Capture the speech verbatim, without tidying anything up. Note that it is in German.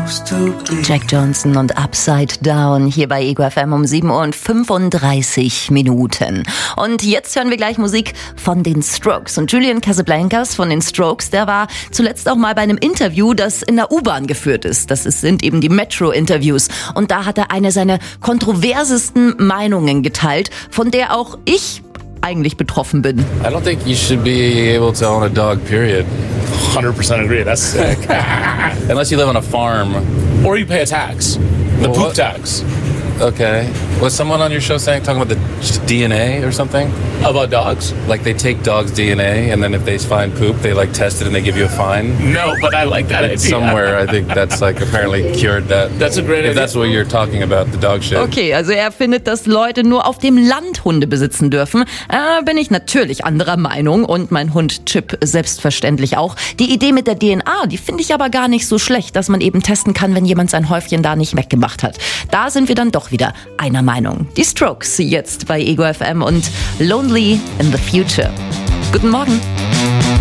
Jack Johnson und Upside Down hier bei Ego F M um sieben Uhr und fünfunddreißig Minuten. Und jetzt hören wir gleich Musik von den Strokes. Und Julian Casablancas von den Strokes, der war zuletzt auch mal bei einem Interview, das in der U-Bahn geführt ist. Das ist, sind eben die Metro-Interviews. Und da hat er eine seiner kontroversesten Meinungen geteilt, von der auch ich eigentlich betroffen bin. I don't think you should be able to own a dog, period. one hundred percent agree. That's sick. Unless you live on a farm. Or you pay a tax. The Well, poop what- tax. Okay. Was someone on your show saying, talking about the D N A or something? About dogs? Like they take dogs' D N A and then if they find poop, they like test it and they give you a fine? No, but I like that idea. Somewhere, I think that's like apparently cured that. That's a great If idea. that's what you're talking about, the dog shit. Okay, also er findet, dass Leute nur auf dem Land Hunde besitzen dürfen. Äh, bin ich natürlich anderer Meinung und mein Hund Chip selbstverständlich auch. Die Idee mit der D N A, die finde ich aber gar nicht so schlecht, dass man eben testen kann, wenn jemand sein Häufchen da nicht weggemacht hat. Da sind wir dann doch wieder einer Meinung. Die Strokes jetzt bei Ego F M und Lonely in the Future. Guten Morgen.